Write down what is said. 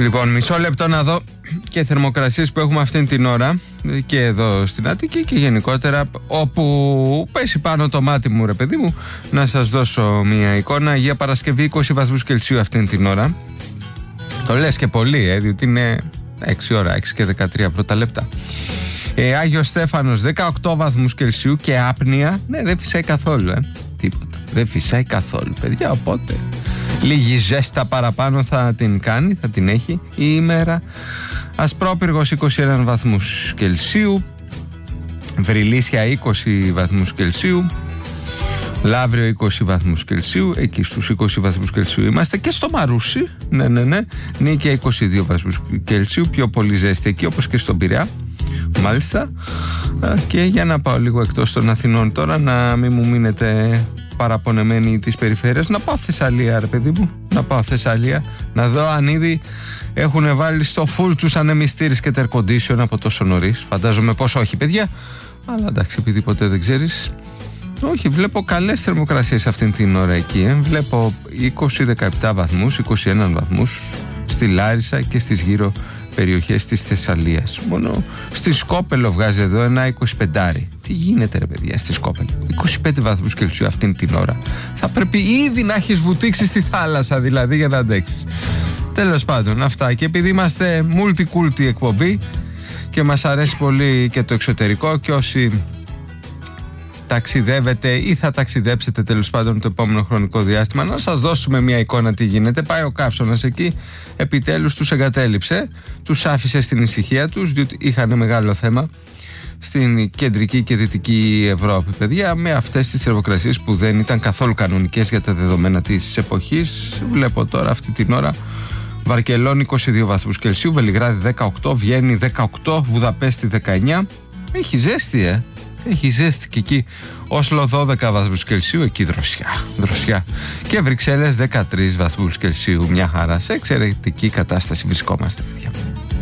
Λοιπόν, μισό λεπτό να δω και θερμοκρασίες που έχουμε αυτήν την ώρα και εδώ στην Αττική και γενικότερα όπου πέσει πάνω το μάτι μου, ρε παιδί μου, να σας δώσω μια εικόνα. Για Παρασκευή 20 βαθμούς Κελσίου αυτήν την ώρα. Το λες και πολύ, διότι είναι 6 ώρα, 6 και 13 πρώτα λεπτά. Άγιος Στέφανος 18 βαθμούς Κελσίου και άπνοια, ναι, δεν φυσάει καθόλου, τίποτα, δεν φυσάει καθόλου, παιδιά, οπότε λίγη ζέστα παραπάνω θα την κάνει, θα την έχει η ημέρα. Ασπρόπυργος 21 βαθμούς Κελσίου, Βρυλίσια 20 βαθμούς Κελσίου, Λαύριο 20 βαθμούς Κελσίου, εκεί στους 20 βαθμούς Κελσίου είμαστε, και στο Μαρούσι, ναι, Νίκαια 22 βαθμούς Κελσίου, πιο πολύ ζέστη εκεί όπως και στον Πειραιά, μάλιστα. Και για να πάω λίγο εκτός των Αθηνών τώρα, να μην μου μείνετε παραπονεμένοι της περιφέρειας, να πάω Θεσσαλία, ρε παιδί μου, να πάω Θεσσαλία, να δω αν ήδη έχουν βάλει στο full τους ανεμιστήρες και air condition από τόσο νωρίς. Φαντάζομαι πως όχι, παιδιά, αλλά εντάξει, επειδή ποτέ δεν ξέρεις. Όχι, βλέπω καλές θερμοκρασίες αυτήν την ώρα εκεί, Βλέπω 20-17 βαθμούς, 21 βαθμούς στη Λάρισα και στις γύρω περιοχές της Θεσσαλίας. Μόνο στη Σκόπελο βγάζει εδώ ένα 25. Τι γίνεται, ρε παιδιά, στη Σκόπελο? 25 βαθμούς Κελσίου αυτήν την ώρα. Θα πρέπει ήδη να έχεις βουτήξει στη θάλασσα, δηλαδή, για να αντέξεις. Τέλος πάντων, αυτά. Και επειδή είμαστε multi-culti εκπομπή και μας αρέσει πολύ και το εξωτερικό, και όσοι ταξιδεύετε ή θα ταξιδέψετε τέλος πάντων το επόμενο χρονικό διάστημα, να σας δώσουμε μια εικόνα τι γίνεται. Πάει ο καύσωνας εκεί, επιτέλους τους εγκατέλειψε, τους άφησε στην ησυχία τους, διότι είχαν μεγάλο θέμα στην κεντρική και δυτική Ευρώπη, παιδιά, με αυτές τις θερμοκρασίες που δεν ήταν καθόλου κανονικές για τα δεδομένα της εποχής. Βλέπω τώρα αυτή την ώρα Βαρκελόνη 22 βαθμούς Κελσίου, Βελιγράδι 18, Βιέννη 18, Βουδαπέστη 19. Έχει ζέστη, Έχει ζέστη και εκεί. Όσλο 12 βαθμούς Κελσίου, εκεί δροσιά. Και Βρυξέλλες 13 βαθμούς Κελσίου, μια χαρά. Σε εξαιρετική κατάσταση βρισκόμαστε.